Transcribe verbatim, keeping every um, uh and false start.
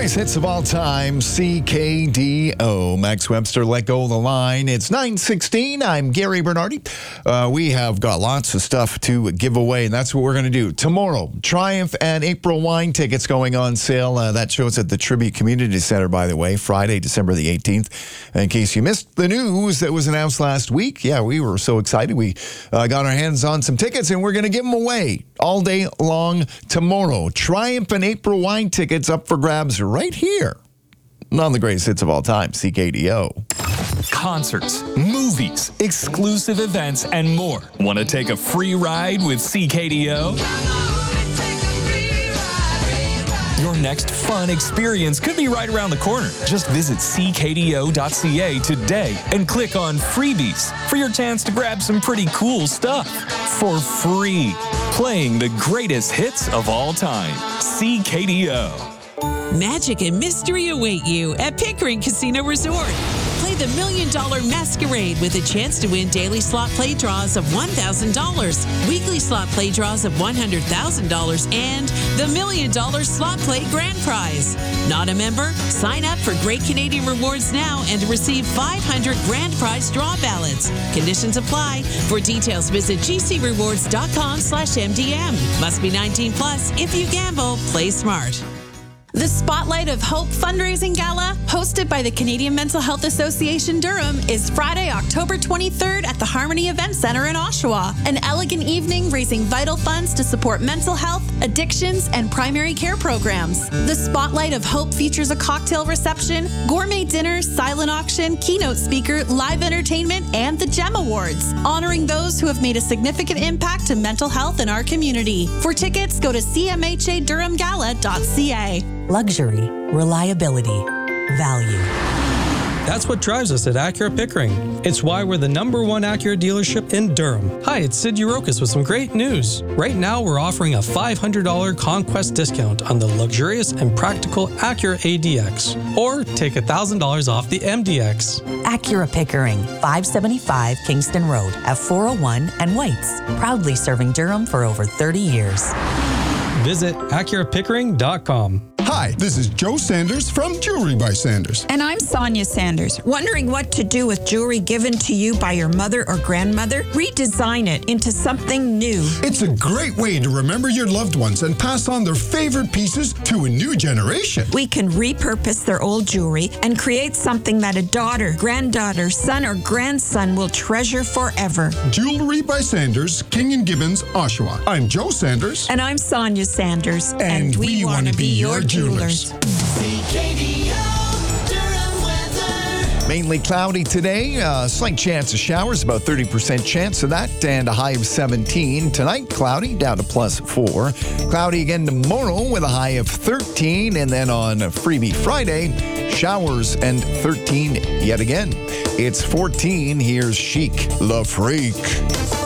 Greatest hits of all time, C K D O. Max Webster, Let Go of the Line. It's nine sixteen. I'm Gary Bernardi. Uh, we have got lots of stuff to give away, and that's what we're going to do. Tomorrow, Triumph and April wine tickets going on sale. Uh, that show's at the Tribute Community Center, by the way, Friday, December the eighteenth. In case you missed the news that was announced last week, yeah, we were so excited. We uh, got our hands on some tickets, and we're going to give them away all day long tomorrow. Triumph and April wine tickets up for grabs right here on the greatest hits of all time, C K D O. Concerts, movies, exclusive events, and more. Want to take a free ride with C K D O? Your next fun experience could be right around the corner. Just visit c k d o dot c a today and click on Freebies for your chance to grab some pretty cool stuff for free. Playing the greatest hits of all time. C K D O. Magic and mystery await you at Pickering Casino Resort. Play the Million Dollar Masquerade with a chance to win daily slot play draws of one thousand dollars, weekly slot play draws of one hundred thousand dollars, and the Million Dollar Slot Play Grand Prize. Not a member? Sign up for Great Canadian Rewards now and receive five hundred Grand Prize draw ballots. Conditions apply. For details, visit gcrewards.com slash MDM. Must be nineteen plus. If you gamble, play smart. The Spotlight of Hope Fundraising Gala, hosted by the Canadian Mental Health Association Durham, is Friday, October twenty-third at the Harmony Event Center in Oshawa. An elegant evening raising vital funds to support mental health, addictions, and primary care programs. The Spotlight of Hope features a cocktail reception, gourmet dinner, silent auction, keynote speaker, live entertainment, and the GEM Awards, honoring those who have made a significant impact to mental health in our community. For tickets, go to c m h a durham gala dot c a. Luxury, reliability, value. That's what drives us at Acura Pickering. It's why we're the number one Acura dealership in Durham. Hi, it's Sid Urokas with some great news. Right now, we're offering a five hundred dollars Conquest discount on the luxurious and practical Acura A D X. Or take one thousand dollars off the M D X. Acura Pickering, five seventy-five Kingston Road, F four oh one and Whites. Proudly serving Durham for over thirty years. Visit acura pickering dot com. Hi, this is Joe Sanders from Jewelry by Sanders. And I'm Sonia Sanders. Wondering what to do with jewelry given to you by your mother or grandmother? Redesign it into something new. It's a great way to remember your loved ones and pass on their favorite pieces to a new generation. We can repurpose their old jewelry and create something that a daughter, granddaughter, son, or grandson will treasure forever. Jewelry by Sanders, King and Gibbons, Oshawa. I'm Joe Sanders. And I'm Sonia Sanders. And, and we, we want to be your jewelers. Mainly cloudy today. Uh, slight chance of showers, about thirty percent chance of that, and a high of seventeen. Tonight, cloudy, down to plus four. Cloudy again tomorrow with a high of thirteen. And then on Freebie Friday, showers and thirteen yet again. It's fourteen. Here's Chic, Le Freak.